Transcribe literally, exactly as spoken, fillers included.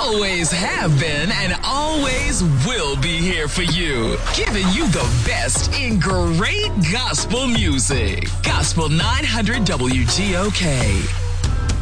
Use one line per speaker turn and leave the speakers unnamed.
always have been and always will be here for you, giving you the best in great gospel music. Gospel nine hundred W G O K.